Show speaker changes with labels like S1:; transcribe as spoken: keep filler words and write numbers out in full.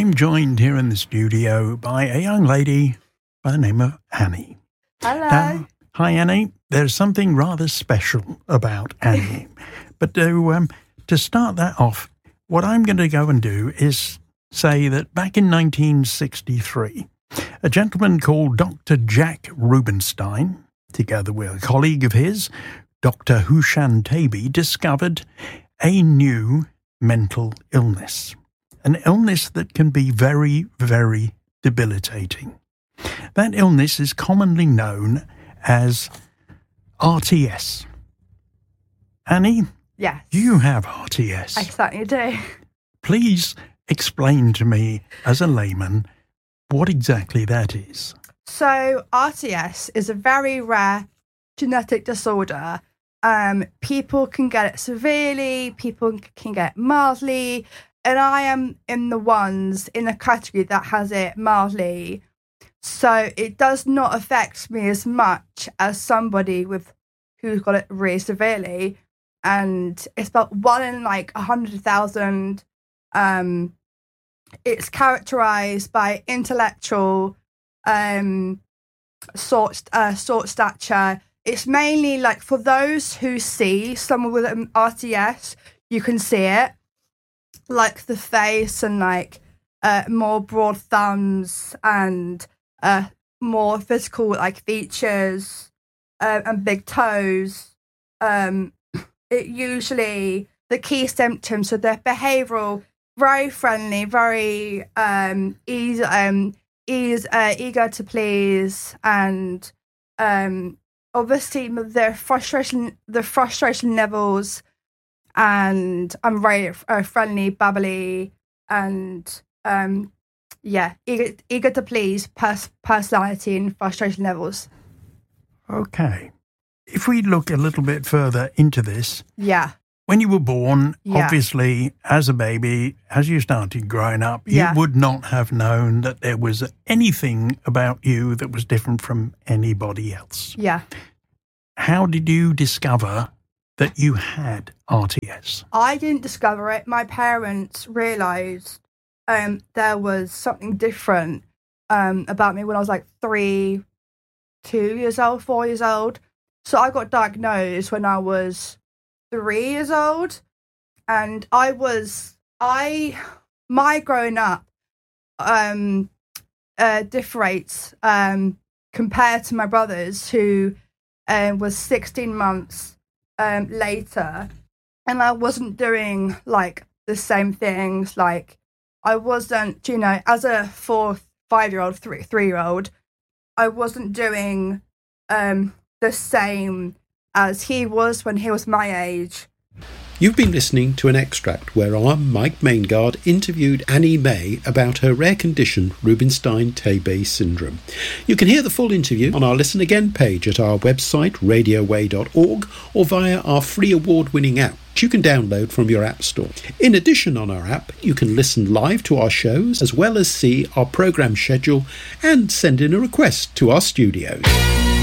S1: I'm joined here in the studio by a young lady by the name of Annie.
S2: Hello.
S1: Now, hi, Annie. There's something rather special about Annie. But to, um, to start that off, what I'm going to go and do is say that back in nineteen sixty-three, a gentleman called Doctor Jack Rubenstein, together with a colleague of his, Doctor Hushan Taby, discovered a new mental illness. An illness that can be very, very debilitating. That illness is commonly known as R T S. Annie?
S2: Yes.
S1: You have R T S.
S2: I certainly do.
S1: Please explain to me, as a layman, what exactly that is.
S2: So, R T S is a very rare genetic disorder. Um, people can get it severely, people can get it mildly, and I am in the ones in the category that has it mildly. So it does not affect me as much as somebody with who's got it really severely. And it's about one in like a hundred thousand. Um, it's characterized by intellectual um, sort uh, sort stature. It's mainly like for those who see someone with an R T S, you can see it, like the face and like uh, more broad thumbs and uh, more physical like features uh, and big toes. Um, it usually the key symptoms, so they're behavioural, very friendly, very um, easy, um, ease, uh, eager to please, and um, obviously their frustration, the frustration levels, and I'm very uh, friendly, bubbly, and um, yeah, eager, eager to please, pers- personality and frustration levels.
S1: Okay. If we look a little bit further into this,
S2: yeah.
S1: When you were born,
S2: yeah.
S1: obviously, as a baby, as you started growing up, you
S2: yeah.
S1: would not have known that there was anything about you that was different from anybody else.
S2: Yeah.
S1: How did you discover that you had R T S?
S2: I didn't discover it. My parents realised um, there was something different um, about me when I was like three, two years old, four years old. So I got diagnosed when I was three years old, and I was I my growing up um, uh, differates um, compared to my brothers, who uh, was sixteen months um, later, and I wasn't doing like the same things. Like I wasn't, you know, as a four, five year old, three, three year old, I wasn't doing um, the same as he was when he was my age.
S3: You've been listening to an extract where I, Mike Maingard, interviewed Annie May about her rare condition, Rubenstein-Taby syndrome. You can hear the full interview on our Listen Again page at our website, radio way dot org, or via our free award-winning app, which you can download from your app store. In addition, on our app, you can listen live to our shows, as well as see our programme schedule and send in a request to our studios.